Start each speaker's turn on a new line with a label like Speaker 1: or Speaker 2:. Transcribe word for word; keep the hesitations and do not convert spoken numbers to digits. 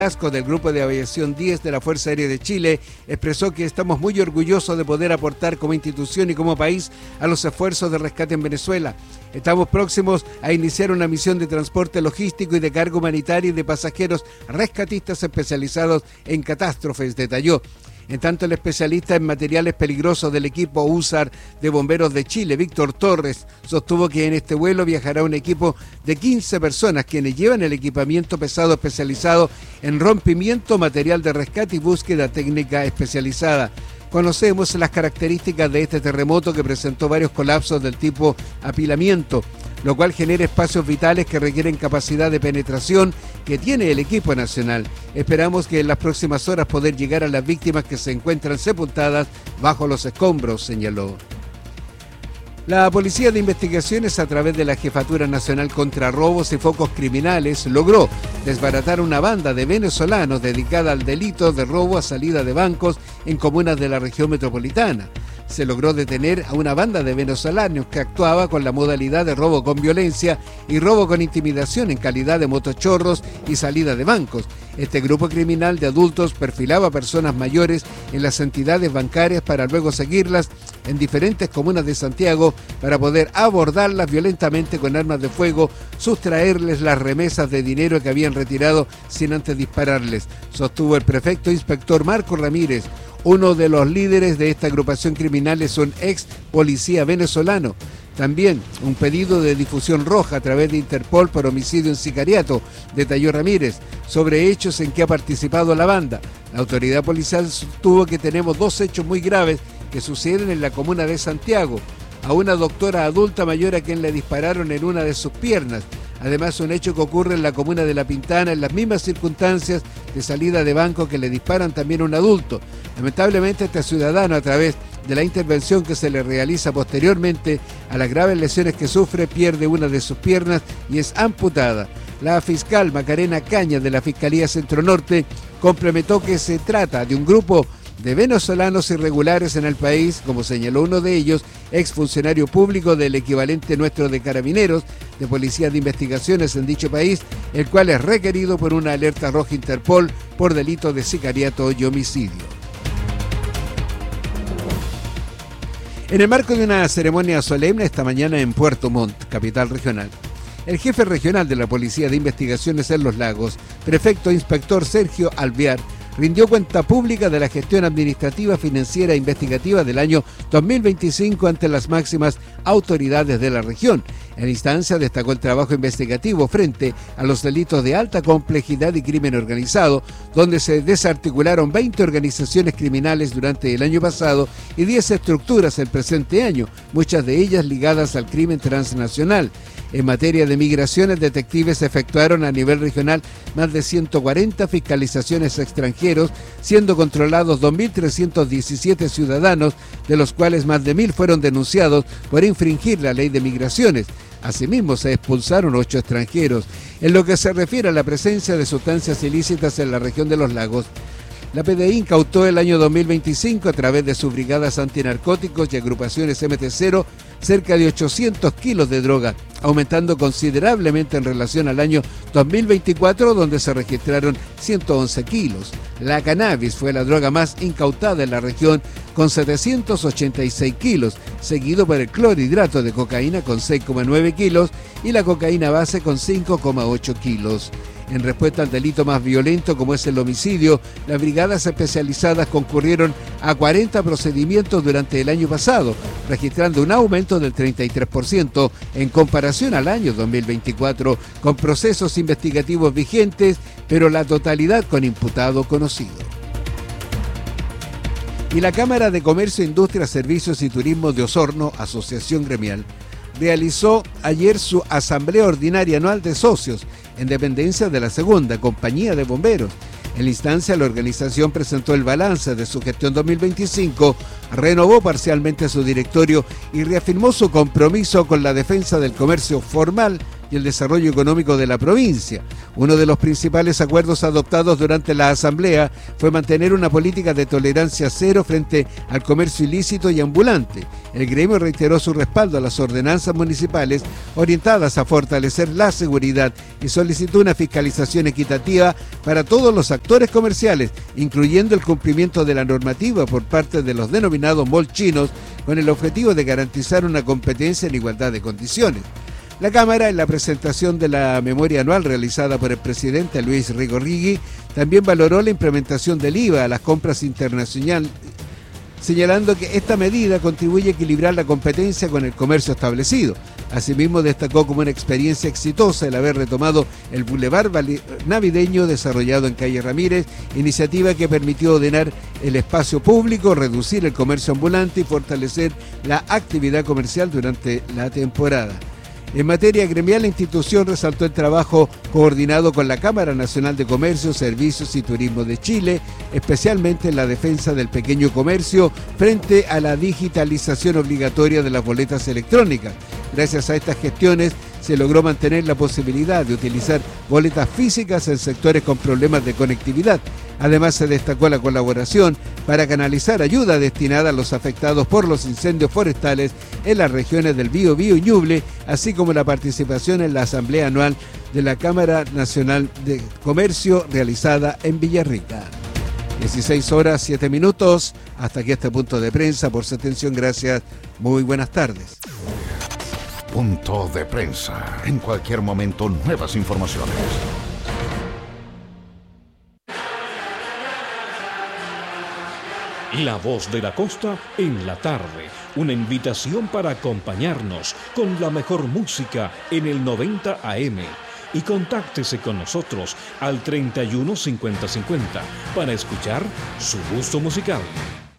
Speaker 1: Casco del Grupo de Aviación diez de la Fuerza Aérea de Chile expresó que estamos muy orgullosos de poder aportar como institución y como país a los esfuerzos de rescate en Venezuela. Estamos próximos a iniciar una misión de transporte logístico y de carga humanitaria y de pasajeros rescatistas especializados en catástrofes, detalló. En tanto, el especialista en materiales peligrosos del equipo U S A R de Bomberos de Chile, Víctor Torres, sostuvo que en este vuelo viajará un equipo de quince personas quienes llevan el equipamiento pesado especializado en rompimiento, material de rescate y búsqueda técnica especializada. Conocemos las características de este terremoto que presentó varios colapsos del tipo apilamiento, lo cual genera espacios vitales que requieren capacidad de penetración que tiene el equipo nacional. Esperamos que en las próximas horas poder llegar a las víctimas que se encuentran sepultadas bajo los escombros, señaló. La Policía de Investigaciones, a través de la Jefatura Nacional contra Robos y Focos Criminales, logró desbaratar una banda de venezolanos dedicada al delito de robo a salida de bancos en comunas de la región metropolitana. Se logró detener a una banda de venezolanos que actuaba con la modalidad de robo con violencia y robo con intimidación en calidad de motochorros y salida de bancos. Este grupo criminal de adultos perfilaba a personas mayores en las entidades bancarias para luego seguirlas en diferentes comunas de Santiago para poder abordarlas violentamente con armas de fuego, sustraerles las remesas de dinero que habían retirado sin antes dispararles, sostuvo el prefecto inspector Marco Ramírez. Uno de los líderes de esta agrupación criminal es un ex policía venezolano. También un pedido de difusión roja a través de Interpol por homicidio en sicariato, detalló Ramírez, sobre hechos en que ha participado la banda. La autoridad policial sostuvo que tenemos dos hechos muy graves que suceden en la comuna de Santiago. A una doctora adulta mayor a quien le dispararon en una de sus piernas. Además, un hecho que ocurre en la comuna de La Pintana, en las mismas circunstancias de salida de banco que le disparan también a un adulto. Lamentablemente, este ciudadano, a través de la intervención que se le realiza posteriormente a las graves lesiones que sufre, pierde una de sus piernas y es amputada. La fiscal Macarena Caña de la Fiscalía Centro Norte complementó que se trata de un grupo de venezolanos irregulares en el país, como señaló uno de ellos, exfuncionario público del equivalente nuestro de carabineros, de policía de investigaciones en dicho país, el cual es requerido por una alerta roja Interpol por delito de sicariato y homicidio. En el marco de una ceremonia solemne esta mañana en Puerto Montt, capital regional, el jefe regional de la Policía de Investigaciones en Los Lagos, prefecto inspector Sergio Alvear, rindió cuenta pública de la gestión administrativa, financiera e investigativa del año dos mil veinticinco ante las máximas autoridades de la región. En instancia destacó el trabajo investigativo frente a los delitos de alta complejidad y crimen organizado, donde se desarticularon veinte organizaciones criminales durante el año pasado y diez estructuras el presente año, muchas de ellas ligadas al crimen transnacional. En materia de migraciones, detectives efectuaron a nivel regional más de ciento cuarenta fiscalizaciones a extranjeros, siendo controlados dos mil trescientos diecisiete ciudadanos, de los cuales más de mil fueron denunciados por infringir la ley de migraciones. Asimismo, se expulsaron ocho extranjeros. En lo que se refiere a la presencia de sustancias ilícitas en la región de Los Lagos, la P D I incautó el año dos mil veinticinco a través de sus brigadas antinarcóticos y agrupaciones M T cero cerca de ochocientos kilos de droga, aumentando considerablemente en relación al año dos mil veinticuatro, donde se registraron ciento once kilos. La cannabis fue la droga más incautada en la región con setecientos ochenta y seis kilos, seguido por el clorhidrato de cocaína con seis coma nueve kilos y la cocaína base con cinco coma ocho kilos. En respuesta al delito más violento como es el homicidio, las brigadas especializadas concurrieron a cuarenta procedimientos durante el año pasado, registrando un aumento del treinta y tres por ciento en comparación al año dos mil veinticuatro, con procesos investigativos vigentes, pero la totalidad con imputado conocido. Y la Cámara de Comercio, Industria, Servicios y Turismo de Osorno, Asociación Gremial, realizó ayer su asamblea ordinaria anual de socios, en dependencia de la segunda compañía de bomberos. En la instancia, la organización presentó el balance de su gestión dos mil veinticinco, renovó parcialmente su directorio y reafirmó su compromiso con la defensa del comercio formal, y el desarrollo económico de la provincia. Uno de los principales acuerdos adoptados durante la asamblea fue mantener una política de tolerancia cero frente al comercio ilícito y ambulante. El gremio reiteró su respaldo a las ordenanzas municipales orientadas a fortalecer la seguridad y solicitó una fiscalización equitativa para todos los actores comerciales, incluyendo el cumplimiento de la normativa por parte de los denominados mall chinos, con el objetivo de garantizar una competencia en igualdad de condiciones. La Cámara, en la presentación de la memoria anual realizada por el presidente Luis Rigorrigui, también valoró la implementación del I V A a las compras internacionales, señalando que esta medida contribuye a equilibrar la competencia con el comercio establecido. Asimismo, destacó como una experiencia exitosa el haber retomado el Boulevard Navideño desarrollado en calle Ramírez, iniciativa que permitió ordenar el espacio público, reducir el comercio ambulante y fortalecer la actividad comercial durante la temporada. En materia gremial, la institución resaltó el trabajo coordinado con la Cámara Nacional de Comercio, Servicios y Turismo de Chile, especialmente en la defensa del pequeño comercio frente a la digitalización obligatoria de las boletas electrónicas. Gracias a estas gestiones se logró mantener la posibilidad de utilizar boletas físicas en sectores con problemas de conectividad. Además, se destacó la colaboración para canalizar ayuda destinada a los afectados por los incendios forestales en las regiones del Biobío y Ñuble, así como la participación en la Asamblea Anual de la Cámara Nacional de Comercio realizada en Villarrica. dieciséis horas, siete minutos. Hasta aquí este punto de prensa. Por su atención, gracias. Muy buenas tardes.
Speaker 2: Punto de prensa. En cualquier momento, nuevas informaciones.
Speaker 3: La voz de la costa en la tarde. Una invitación para acompañarnos con la mejor música en el noventa A M. Y contáctese con nosotros al treinta y uno cincuenta cincuenta para escuchar su gusto musical.